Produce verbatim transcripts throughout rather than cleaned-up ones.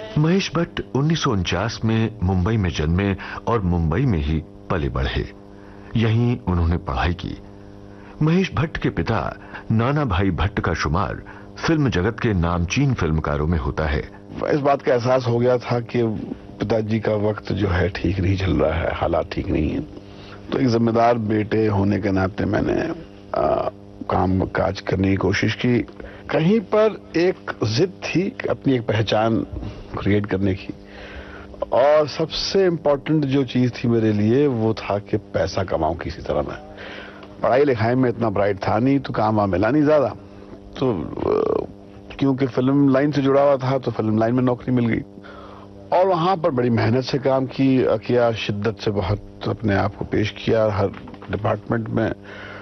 महेश भट्ट उन्नीस सौ उनचास में मुंबई में जन्मे और मुंबई में ही पले बढ़े। यहीं उन्होंने पढ़ाई की। महेश भट्ट के पिता नाना भाई भट्ट का शुमार फिल्म जगत के नामचीन फिल्मकारों में होता है। इस बात का एहसास हो गया था कि पिताजी का वक्त जो है ठीक नहीं चल रहा है, हालात ठीक नहीं है। तो एक जिम्मेदार बेटे होने के नाते मैंने आ, काम काज करने की कोशिश की। कहीं पर एक जिद थी अपनी एक पहचान क्रिएट करने की, और सबसे इम्पोर्टेंट जो चीज थी मेरे लिए वो था कि पैसा कमाऊं किसी तरह। मैं पढ़ाई लिखाई में इतना ब्राइट था नहीं, तो काम वहां मिला नहीं ज्यादा, तो क्योंकि फिल्म लाइन से जुड़ा हुआ था तो फिल्म लाइन में नौकरी मिल गई और वहां पर बड़ी मेहनत से काम की किया, शिद्दत से बहुत अपने आप को पेश किया हर डिपार्टमेंट में।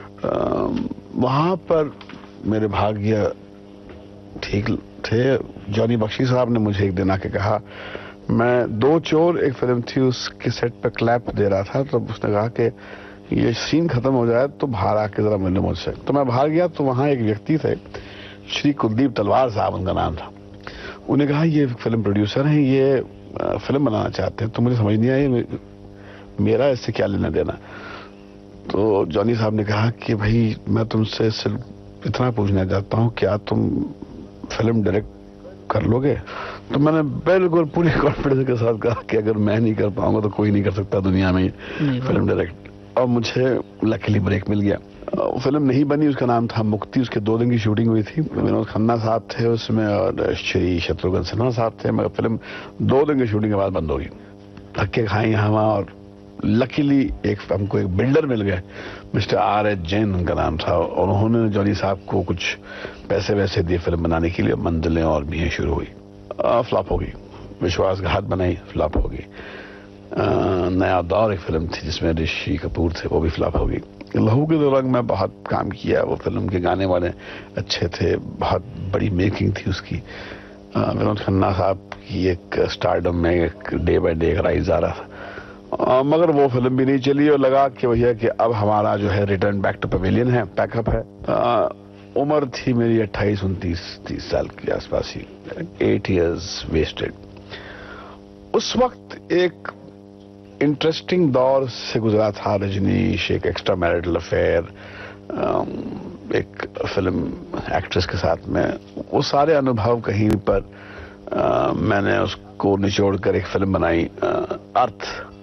वहां पर मेरे भाग्य ठीक थे। जॉनी बख्शी साहब ने मुझे एक दिन आके कहा, मैं दो चोर एक फिल्म थी उसके सेट पे क्लैप दे रहा था, तो उसने कहा कि ये सीन खत्म हो जाए तो बाहर आके जरा मिलने मुझसे। तो मैं बाहर गया तो वहां एक व्यक्ति थे, श्री कुलदीप तलवार साहब उनका नाम था। उन्हें कहा ये फिल्म प्रोड्यूसर हैं, ये फिल्म बनाना चाहते हैं। तो मुझे समझ नहीं आई मेरा इससे क्या लेना देना। तो जॉनी साहब ने कहा कि भाई मैं तुमसे सिर्फ इतना पूछना चाहता हूं, क्या तुम फिल्म डायरेक्ट कर लोगे? तो मैंने बिल्कुल पूरी कॉन्फिडेंस के साथ कहा कि अगर मैं नहीं कर पाऊंगा तो कोई नहीं कर सकता दुनिया में फिल्म डायरेक्ट। और मुझे लकीली ब्रेक मिल गया। फिल्म नहीं बनी, उसका नाम था मुक्ति। उसके दो दिन की शूटिंग हुई थी। विनोद खन्ना साहब थे उसमें और श्री शत्रुघ्न सिन्हा साहब थे, मगर फिल्म दो दिन की शूटिंग के बाद बंद हो गई। धक्के खाए यहाँ वहां, और लकीली एक हमको एक बिल्डर मिल गए, मिस्टर आर एच जैन उनका नाम था, और उन्होंने जॉनी साहब को कुछ पैसे वैसे दिए फिल्म बनाने के लिए। मंजिलें और भी शुरू हुई, फ्लॉप हो गई। विश्वासघात बनाई, फ्लॉप हो गई। नया दौर एक फिल्म थी जिसमें ऋषि कपूर थे, वो भी फ्लॉप हो गई। लहू के दौरान मैं बहुत काम किया। वो फिल्म के गाने वाले अच्छे थे, बहुत बड़ी मेकिंग थी उसकी। विनोद खन्ना साहब की एक स्टारडम में एक डे बाय डे राइज आ रहा था, आ, मगर वो फिल्म भी नहीं चली। और लगा कि भैया कि अब हमारा जो है रिटर्न बैक टू पवेलियन है, पैकअप है। आ, उम्र थी मेरी अट्ठाईस उनतीस तीस साल के आसपास ही, एट इयर्स वेस्टेड। उस वक्त एक इंटरेस्टिंग दौर से गुजरा था रजनीश, एक एक्स्ट्रा मैरिटल अफेयर, एक फिल्म एक्ट्रेस के साथ में। वो सारे अनुभव कहीं पर आ, मैंने उसको निचोड़ कर एक फिल्म बनाई, अर्थ।